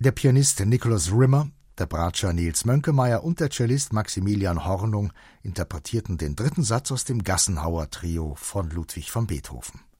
Der Pianist Nicholas Rimmer, der Bratscher Nils Mönkemeyer und der Cellist Maximilian Hornung interpretierten den dritten Satz aus dem Gassenhauer Trio von Ludwig van Beethoven.